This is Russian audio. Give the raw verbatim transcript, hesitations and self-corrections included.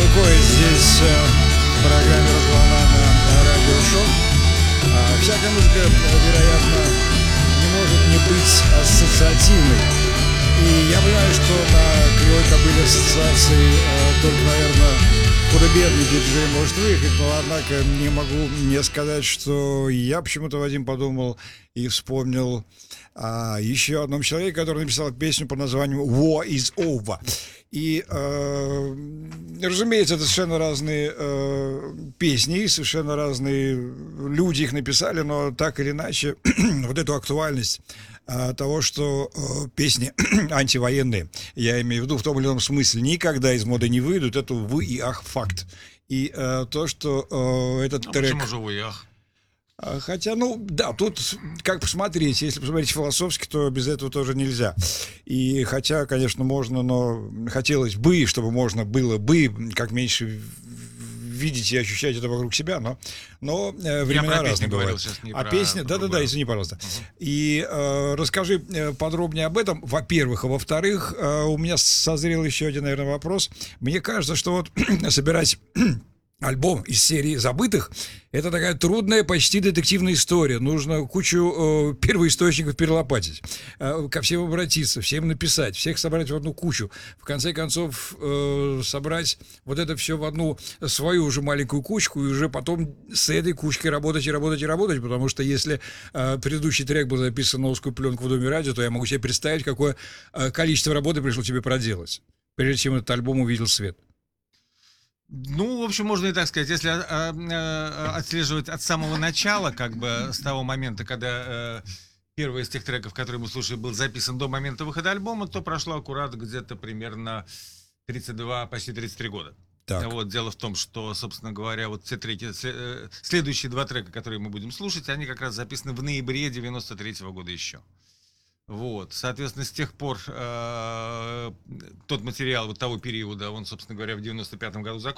рукой здесь э, в программе «Рок-волна» на радиошоу. А, всякая музыка, вероятно, не может не быть ассоциативной. И я понимаю, что на кривой кобыле ассоциации э, только, наверное, худо-бедный диджей может выехать, но, однако, не могу не сказать, что я почему-то, Вадим, подумал и вспомнил о еще одном человеке, который написал песню под названием «War is over». И, э, разумеется, это совершенно разные э, песни, совершенно разные люди их написали, но так или иначе вот эту актуальность э, того, что э, песни антивоенные, я имею в виду в том или ином смысле, никогда из моды не выйдут, это увы и ах факт. И э, то, что э, этот а трек... Почему же увы и ах? Хотя, ну, да, тут как посмотреть, если посмотреть философски, то без этого тоже нельзя. И хотя, конечно, можно, но хотелось бы, чтобы можно было бы как меньше видеть и ощущать это вокруг себя, но, но э, времена разные бывают. А песня, да-да-да, извини, пожалуйста. Uh-huh. И э, расскажи подробнее об этом, во-первых, а во-вторых, э, у меня созрел еще один, наверное, вопрос. Мне кажется, что вот собирать альбом из серии «Забытых» — это такая трудная, почти детективная история. Нужно кучу э, первоисточников перелопатить, э, ко всем обратиться, всем написать, всех собрать в одну кучу. В конце концов, э, собрать вот это все в одну свою уже маленькую кучку и уже потом с этой кучкой работать и работать и работать, потому что если э, предыдущий трек был записан на узкую пленку в Доме радио, то я могу себе представить, какое э, количество работы пришло тебе проделать, прежде чем этот альбом увидел свет. Ну, в общем, можно и так сказать, если а, а, отслеживать от самого начала, как бы с того момента, когда а, первый из тех треков, которые мы слушали, был записан до момента выхода альбома, то прошло аккурат где-то примерно тридцать два, почти тридцать три года. Так. Вот, дело в том, что, собственно говоря, вот все треки, следующие два трека, которые мы будем слушать, они как раз записаны в ноябре девяносто третьего года еще. Вот, соответственно, с тех пор э, тот материал вот того периода, он, собственно говоря, в девяносто пятом году закончился.